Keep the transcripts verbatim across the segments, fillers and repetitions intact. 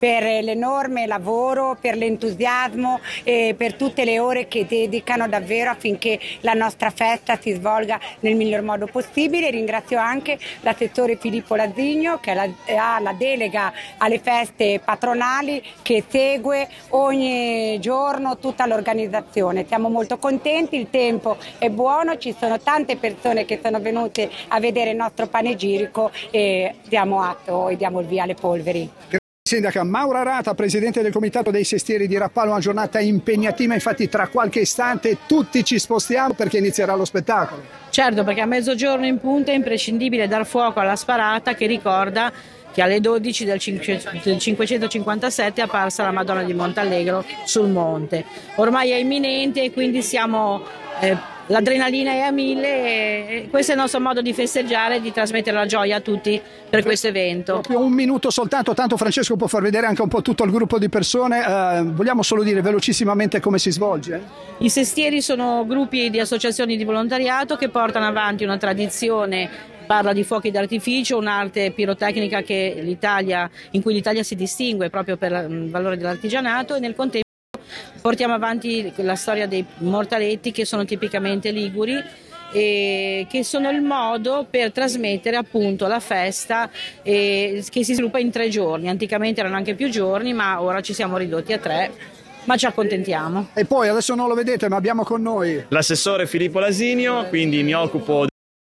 per l'enorme lavoro, per l'entusiasmo e per tutte le ore che dedicano davvero affinché la nostra festa si svolga nel miglior modo possibile. Ringrazio anche l'assessore Filippo Lasigno che ha la delega alle feste patronali, che segue ogni giorno tutta l'organizzazione. Siamo molto contenti, il tempo è buono, ci sono tante persone che sono venute a vedere il nostro panegirico e diamo atto e diamo il via alle polveri. Sindaca Maura Rata, presidente del comitato dei Sestieri di Rapallo, una giornata impegnativa, infatti tra qualche istante tutti ci spostiamo perché inizierà lo spettacolo. Certo, perché a mezzogiorno in punta è imprescindibile dar fuoco alla sparata che ricorda che alle dodici del cinquecentocinquantasette è apparsa la Madonna di Montallegro sul monte. Ormai è imminente e quindi siamo, eh, l'adrenalina è a mille e questo è il nostro modo di festeggiare e di trasmettere la gioia a tutti per questo evento. Proprio un minuto soltanto, tanto Francesco può far vedere anche un po' tutto il gruppo di persone. Eh, vogliamo solo dire velocissimamente come si svolge? I Sestieri sono gruppi di associazioni di volontariato che portano avanti una tradizione. Parla di fuochi d'artificio, un'arte pirotecnica che l'Italia, in cui l'Italia si distingue proprio per il valore dell'artigianato, e nel contempo portiamo avanti la storia dei mortaletti che sono tipicamente liguri e che sono il modo per trasmettere appunto la festa eh, che si sviluppa in tre giorni. Anticamente erano anche più giorni, ma ora ci siamo ridotti a tre. Ma ci accontentiamo. E poi adesso non lo vedete, ma abbiamo con noi l'assessore Filippo Lasigno, quindi mi occupo.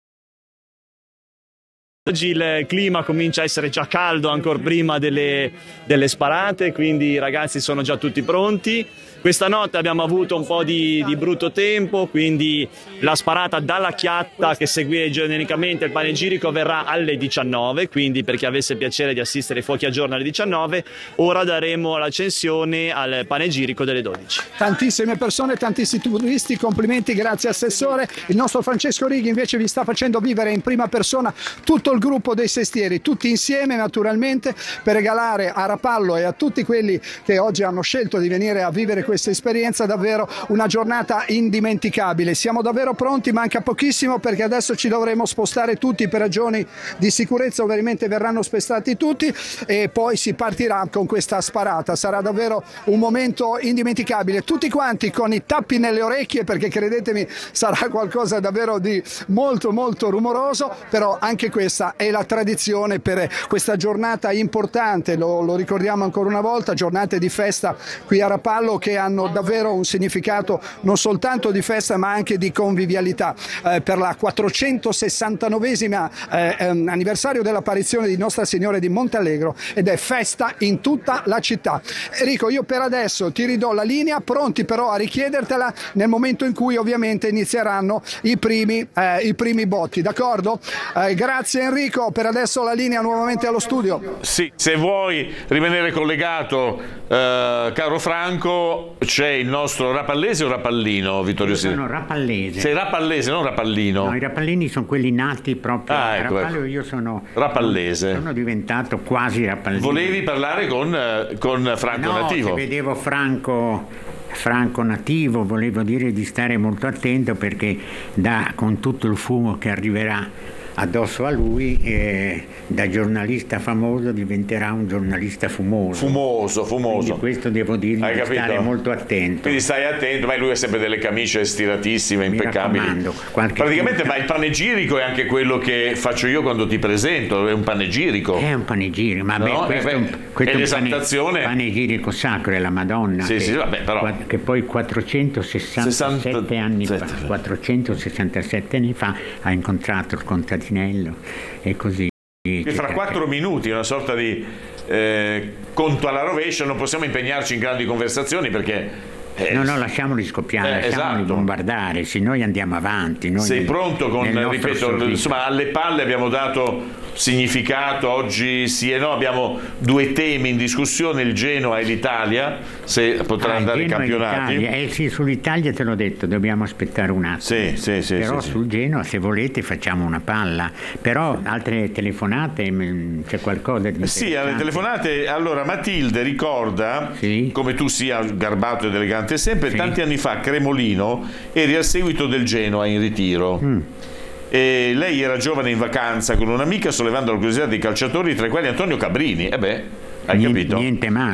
Oggi il clima comincia a essere già caldo ancora prima delle, delle sparate, quindi i ragazzi sono già tutti pronti. Questa notte abbiamo avuto un po' di, di brutto tempo, quindi la sparata dalla Chiatta che segue genericamente il panegirico verrà alle diciannove, quindi per chi avesse piacere di assistere ai fuochi a giorno alle diciannove, ora daremo l'accensione al panegirico delle dodici. Tantissime persone, tantissimi turisti, complimenti, grazie Assessore. Il nostro Francesco Righi invece vi sta facendo vivere in prima persona tutto il gruppo dei Sestieri, tutti insieme naturalmente, per regalare a Rapallo e a tutti quelli che oggi hanno scelto di venire a vivere questa esperienza davvero una giornata indimenticabile. Siamo davvero pronti, manca pochissimo perché adesso ci dovremo spostare tutti per ragioni di sicurezza, ovviamente verranno spostati tutti e poi si partirà con questa sparata. Sarà davvero un momento indimenticabile, tutti quanti con i tappi nelle orecchie perché credetemi sarà qualcosa davvero di molto molto rumoroso, però anche questa è la tradizione per questa giornata importante, lo, lo ricordiamo ancora una volta, giornate di festa qui a Rapallo che hanno davvero un significato non soltanto di festa ma anche di convivialità. Eh, per la quattrocentosessantanovesima eh, ehm, anniversario dell'apparizione di Nostra Signora di Montallegro ed è festa in tutta la città. Enrico, io per adesso ti ridò la linea, pronti però a richiedertela nel momento in cui ovviamente inizieranno i primi, eh, i primi botti, d'accordo? Eh, grazie Enrico, per adesso la linea nuovamente allo studio. Sì, se vuoi rimanere collegato, eh, caro Franco, c'è il nostro rapallese o rapallino, Vittorio? Io sono rapallese. Sei rapallese, non rapallino? No, i rapallini sono quelli nati proprio ah, a ecco, Rapallo, ecco. Io sono rapallese. Sono diventato quasi rappallino. Volevi parlare con, con Franco no, Nativo? No, vedevo Franco... Franco Nativo, volevo dire di stare molto attento perché da, con tutto il fumo che arriverà addosso a lui, eh, da giornalista famoso diventerà un giornalista fumoso. Fumoso, fumoso. Quindi questo devo dirgli Hai di capito? Stare molto attento. Quindi stai attento, ma lui ha sempre delle camicie stiratissime, Mi impeccabili. Praticamente, punta... ma il panegirico è anche quello che faccio io quando ti presento, è un panegirico. È un panegirico, ma beh, no? questo, eh beh, questo è è l'esaltazione. Un panegirico sacro, è la Madonna. Sì, che, sì, vabbè, però. che poi quattrocentosessantasette sessanta anni fa, sette. quattrocentosessantasette anni fa ha incontrato il contadinello e così. E fra quattro minuti, una sorta di eh, conto alla rovescia, non possiamo impegnarci in grandi conversazioni perché... Eh, no, no, lasciamoli scoppiare, eh, lasciamoli esatto. bombardare, se noi andiamo avanti. Noi Sei nel, pronto con, nel ripeto, insomma, alle palle abbiamo dato significato, oggi sì e no, abbiamo due temi in discussione, il Genoa e l'Italia, se potrà ah, andare ai campionati. Eh sì, sull'Italia te l'ho detto, dobbiamo aspettare un attimo. Sì, sì, sì, però sì, sul sì. Genoa, se volete, facciamo una palla. Però altre telefonate, c'è qualcosa di Sì, alle telefonate. Allora, Matilde ricorda, sì. come tu sia garbato ed elegante sempre, sì. tanti anni fa a Cremolino eri al seguito del Genoa in ritiro. Mm. E lei era giovane in vacanza con un'amica sollevando la curiosità dei calciatori, tra i quali Antonio Cabrini. E beh, hai niente, capito? Niente male.